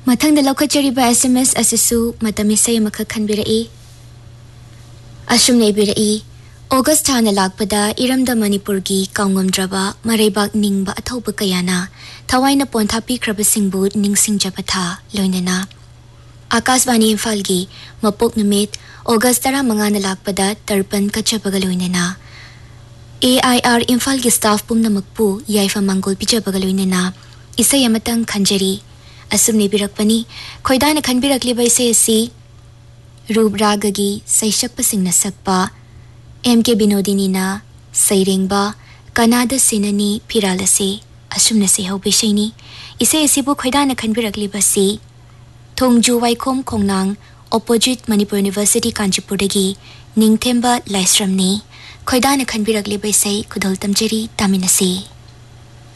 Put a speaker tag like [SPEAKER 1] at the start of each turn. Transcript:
[SPEAKER 1] ꯃꯊꯪꯗ ꯂꯧꯈꯠꯆꯔꯤꯕ SMS ꯑꯁꯤꯁꯨ ꯃꯇꯝ ꯏꯁꯩ ꯑꯃꯈꯛ ꯈꯟꯕꯤꯔꯛꯏ ꯑꯁꯨꯝꯅ ꯏꯕꯤꯔꯛꯏ ꯑꯣꯒꯁ ꯊꯥꯅ ꯂꯥꯛꯄꯗ ꯏꯔꯝꯗ ꯃꯅꯤꯄꯨꯔꯒꯤ ꯀꯥꯎꯉꯝꯗ꯭ꯔꯕ ꯃꯔꯩꯕꯥꯛ ꯅꯤꯡꯕ ꯑꯊꯧꯕ ꯀꯌꯥꯅ ꯊꯋꯥꯏꯅ ꯄꯣꯟꯊꯥꯄꯤꯈ꯭ꯔꯕꯁꯤꯡꯕꯨ ꯅꯤꯡꯁꯤꯡꯖꯕ ꯊꯥ ꯂꯣꯏꯅꯅ आकाशवाणी इम्फाल की मपोक नुमित अगस्त 15 लाकपदा तर्पण कच्चबगा लोइनेना AIR इम्फाल की स्टाफ पुमनमकपु याइफा मंगोल पिजबगा लोइनेना इसै अमतंग खंजरी असुमने बिरकपनी खोइदाना खनबिरकलिबा इसै असि रूप रागगी सैशकपसिंगना सकपा MK बिनोदिनीना सैरेंगबा कनादा सिननी फिरालसे असुमना से हौबेशैनी इसै असिबु खोइदाना खनबिरकलिबा सि थोंजू वाइखोम खोंनांग ऑपोजिट मणिपुर यूनिवर्सिटी कांचीपुरदगी निंगथेंबा लाइस्रमनी खोइदाना खनबिरकलिबा इसै खुदल तमजरी तामिनसी